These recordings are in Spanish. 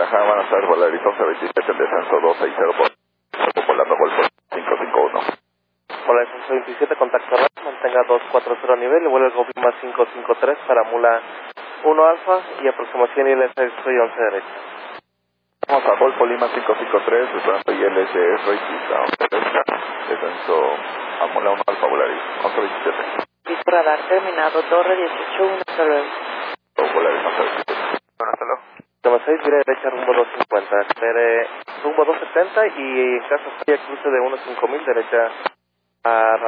Guadalajara, buenas tardes, Volaris 1127, el descenso 260 por volando Golfo 551. Volaris 1127, contacto radio, mantenga 240 a nivel, y vuelve el Golfo más 553 para Mula 1 Alfa y aproximación ILS soy 11 derecha. Vamos a Golfo Lima 553, descenso ILS soy pista 11 derecha, descenso a Mula 1 Alfa, Volaris 1127. Visto radar terminado, torre 181, hasta luego. Volaris 1127. Bueno, hasta luego. Toma 6, vire derecha rumbo 250, espere rumbo 270 y en caso de cruce de 15000, derecha a...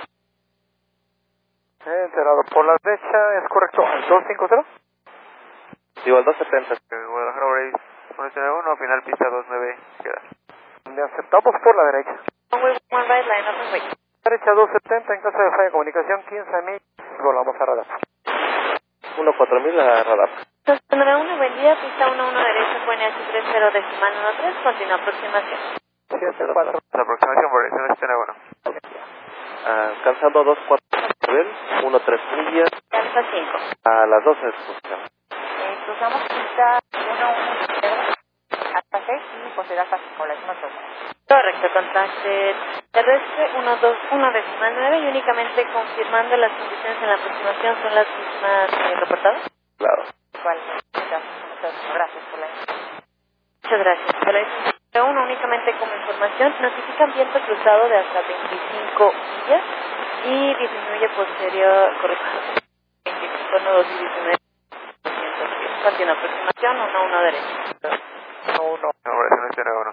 Enterado por la derecha, es correcto, al 250. Digo, al 270. Guadalajara, Volaris 191, final pista 29, queda. Le aceptamos por la derecha. One right line, open wait. Derecha 270, en caso de falla de comunicación, 15.000, volamos a radar. 14000 a radar. Número 1, buen día, pista 11 derecha, QNH 30 decimal 13, continúa aproximación. 74. Aproximación, Volaris 191. Alcanzando 240 nivel, 13 millas, Alfa 5. a las 12 de exposición. Cruzamos pista 110, hasta 6 y posee Alfa 5, la misma cosa. Correcto, contacte terrestre 121 decimal 9 y únicamente confirmando las condiciones en la aproximación son las mismas reportadas. Claro. ¿Cuál? Gracias por la información. Muchas gracias. Por la información, únicamente como información, notifican viento cruzado de hasta 25 millas y disminuye posterior, correcto, 25 nodos y disminuye. Continúa aproximación 1-1 derecha. 1-1, Volaris 191.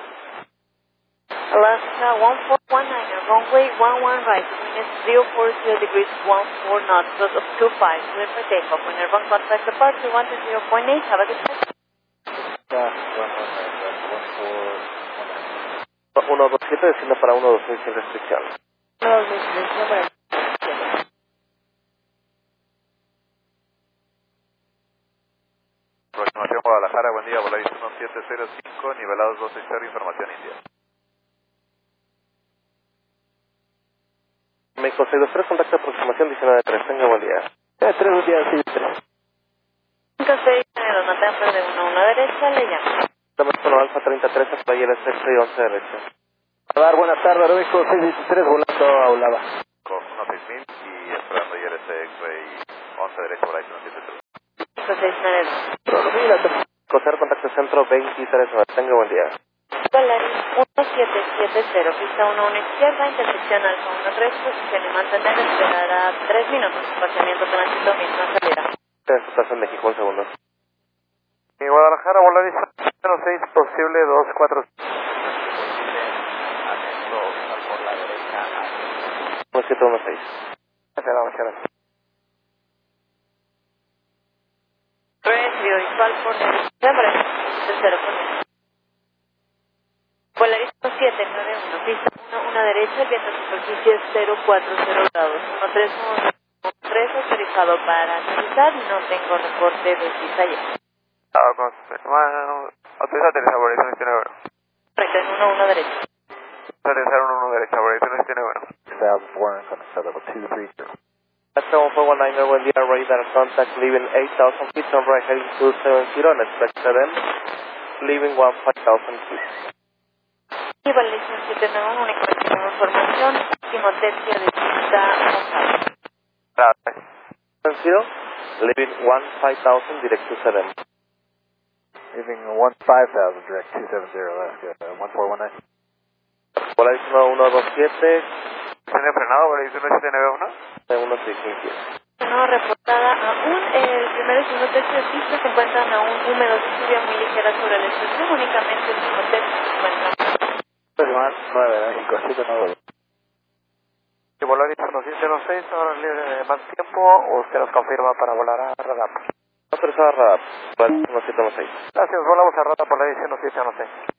Alaska 1419, runway 11 right, wind 040 degrees 14 knots, close of 25, clear for takeoff. When airborne contact departure 1 to 0.8, have a good day. 127, destino para 12000 sin restricción. Aproximación Guadalajara, buen día, Volaris 1705, nivelados 260, información India. México 623, contacto de aproximación 19-3, tenga buen día. 3 buen día, 6-3. 5-6, nos matan de 1-1 derecha, le llamo. Estamos con Alfa 33, hasta ILS y 11 derecha. Radar, buenas tardes, México 623, volando a Ulava. Con 16000 y esperando ILS X-Ray 11 derecha, Volaris 173. 5-6-9. Coser contacto centro 23, tenga buen día. Volaris 1770, pista 11 izquierda, intersección Alfa 13, posición y mantener, esperará 3 minutos, espaciamiento tránsito, misma salida. Estás en México, un segundo. Y Guadalajara, Volaris 06, posible 24. Por la derecha. 1716. Gracias. Resvio visual por tercero con Volaris 791, pista 1 derecha, viento superficie 040 grados, 13 autorizado para aterrizar y no tengo reporte de pista ya. Autoriza aterrizar, Volaris 191. Correcto, en 1 derecha. Aterrizar 1 derecha, Volaris 191. South Warren, contact level 230. That's 1419, buen día, radar contact, leaving 8000 feet, on right heading 270, and expect them, leaving 15,000 feet. Y Volaris 791, únicamente como información, último tercio de pista Gonzalo. Zero, leaving 15,000, direct to 7. Leaving 15,000, direct 270, that's good. 1419. Volaris 1127, ¿Tiene frenado, Volaris 1791? 1615. No reportada aún, el primero y segundo tercio de pista se encuentran aún húmedos y lluvia muy ligera sobre la estación, únicamente el segundo tercio se encuentra. 9, México 79. Si Volaris 1706, ahora libre más tiempo, o usted nos confirma para volar a radar. Autorizada radar, Volaris 1716. Gracias, volamos a radar por la 1716.